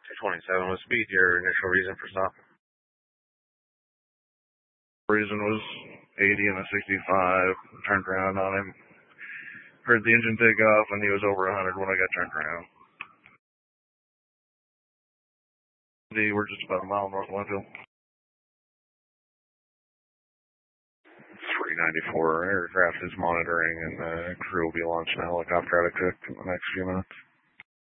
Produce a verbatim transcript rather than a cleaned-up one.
two twenty-seven was speed your initial reason for stop? Reason was eighty and a sixty-five. Turned around on him. Heard the engine take off and he was over one hundred when I got turned around. We're just about a mile north of Winfield. three ninety-four aircraft is monitoring and the crew will be launching a helicopter out of Cook in the next few minutes.